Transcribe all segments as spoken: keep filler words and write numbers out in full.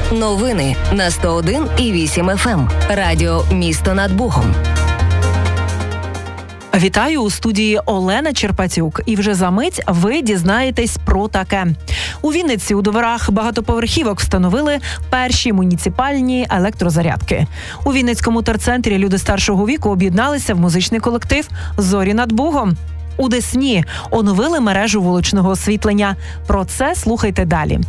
Новини на сто один і вісім еф ем. Радіо «Місто над Богом». Вітаю у студії Олена Черпатюк. І вже за мить ви дізнаєтесь про таке. У Вінниці у дворах багатоповерхівок встановили перші муніципальні електрозарядки. У Вінницькому терцентрі люди старшого віку об'єдналися в музичний колектив «Зорі над Богом». У Десні оновили мережу вуличного освітлення. Про це слухайте далі.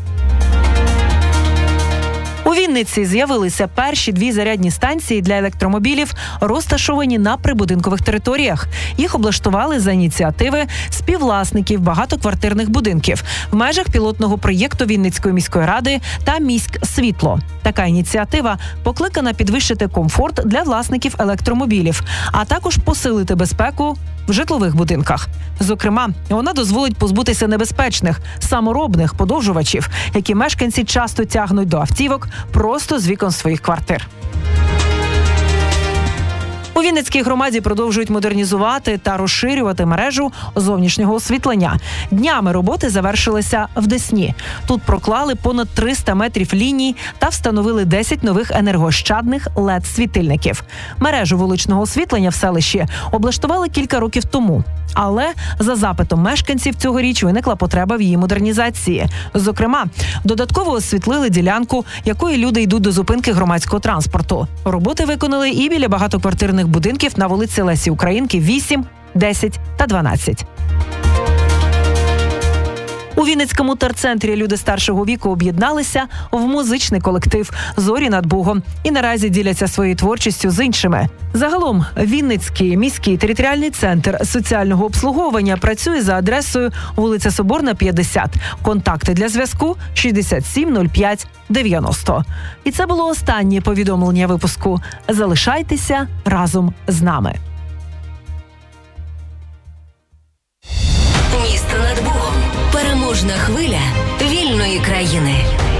У Вінниці з'явилися перші дві зарядні станції для електромобілів, розташовані на прибудинкових територіях. Їх облаштували за ініціативи співвласників багатоквартирних будинків в межах пілотного проєкту Вінницької міської ради та «Міськсвітло». Така ініціатива покликана підвищити комфорт для власників електромобілів, а також посилити безпеку в житлових будинках. Зокрема, вона дозволить позбутися небезпечних, саморобних подовжувачів, які мешканці часто тягнуть до автівок просто з вікон своїх квартир. У Вінницькій громаді продовжують модернізувати та розширювати мережу зовнішнього освітлення. Днями роботи завершилися в Десні. Тут проклали понад триста метрів ліній та встановили десять нових енергоощадних лед-світильників. Мережу вуличного освітлення в селищі облаштували кілька років тому. Але за запитом мешканців цьогоріч виникла потреба в її модернізації. Зокрема, додатково освітлили ділянку, якою люди йдуть до зупинки громадського транспорту. Роботи виконали і біля багатоквартирних будинків на вулиці Лесі Українки вісім, десять та дванадцять. У Вінницькому терцентрі люди старшого віку об'єдналися в музичний колектив «Зорі над Богом» і наразі діляться своєю творчістю з іншими. Загалом, Вінницький міський територіальний центр соціального обслуговування працює за адресою вулиця Соборна, п'ятдесят. Контакти для зв'язку шістдесят сім нуль п'ять дев'яносто. І це було останнє повідомлення випуску. Залишайтеся разом з нами. Місто над Богом. Переможна хвиля вільної країни.